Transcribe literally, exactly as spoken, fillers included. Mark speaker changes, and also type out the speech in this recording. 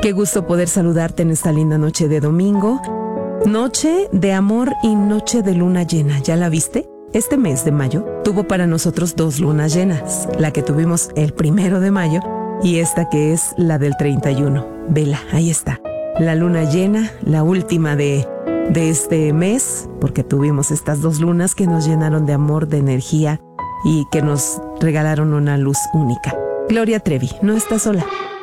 Speaker 1: Qué gusto poder saludarte en esta linda noche de domingo. Noche de amor y noche de luna llena. ¿Ya la viste? Este mes de mayo tuvo para nosotros dos lunas llenas. La que tuvimos el primero de mayo y esta que es la del treinta y uno. Vela, ahí está. La luna llena, la última de, de este mes, porque tuvimos estas dos lunas que nos llenaron de amor, de energía y que nos regalaron una luz única. Gloria Trevi, no está sola.